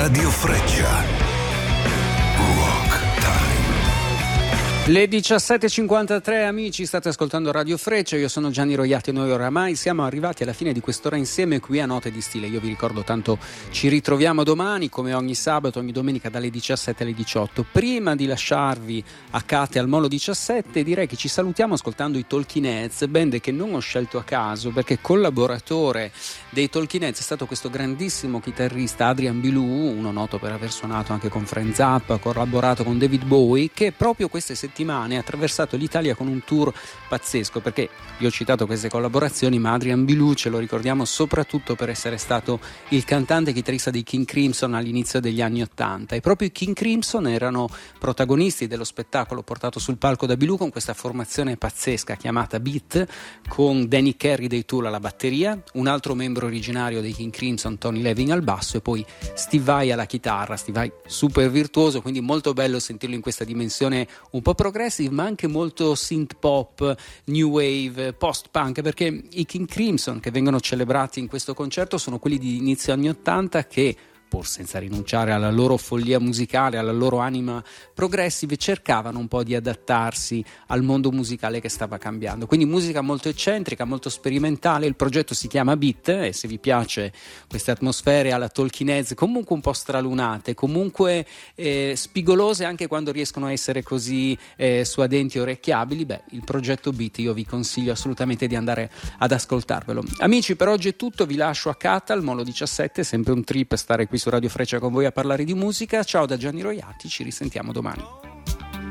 Radio Freccia. Rock Time. Le 17.53, amici, state ascoltando Radio Freccia, io sono Gianni Roiati e noi oramai siamo arrivati alla fine di quest'ora insieme qui a Note di Stile. Io vi ricordo, tanto ci ritroviamo domani come ogni sabato, ogni domenica dalle 17 alle 18. Prima di lasciarvi a Cate al Molo 17, direi che ci salutiamo ascoltando i Talking Heads, band che non ho scelto a caso perché collaboratore dei Talking Heads è stato questo grandissimo chitarrista Adrian Belew, uno noto per aver suonato anche con Frank Zappa, ha collaborato con David Bowie, che proprio queste settimane ha attraversato l'Italia con un tour pazzesco, perché io ho citato queste collaborazioni, ma Adrian Belew ce lo ricordiamo soprattutto per essere stato il cantante e chitarrista dei King Crimson all'inizio degli anni '80, e proprio i King Crimson erano protagonisti dello spettacolo portato sul palco da Belew con questa formazione pazzesca chiamata Beat, con Danny Carey dei Tool alla batteria, un altro membro originario dei King Crimson, Tony Levin, al basso, e poi Steve Vai alla chitarra. Steve Vai super virtuoso, quindi molto bello sentirlo in questa dimensione un po' progressive, ma anche molto synth pop, new wave, post punk, perché i King Crimson che vengono celebrati in questo concerto sono quelli di inizio anni '80 che, pur senza rinunciare alla loro follia musicale, alla loro anima progressive, cercavano un po' di adattarsi al mondo musicale che stava cambiando. Quindi musica molto eccentrica, molto sperimentale. Il progetto si chiama Beat, e se vi piace queste atmosfere alla Talking Heads, comunque un po' stralunate, comunque spigolose anche quando riescono a essere così suadenti e orecchiabili, il progetto Beat io vi consiglio assolutamente di andare ad ascoltarvelo. Amici, per oggi è tutto, vi lascio a Cata al Molo 17, sempre un trip stare qui su Radio Freccia con voi a parlare di musica. Ciao da Gianni Roiati, ci risentiamo domani.